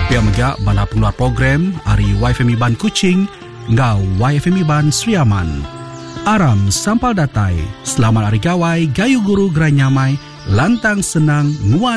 Pihak megak bala pengeluar program Ari YFM Iban Kuching ngau YFM Iban Sriaman. Aram sampal datai. Selamat Hari Gawai, gayu guru gerai nyamai, lantang senang, nguan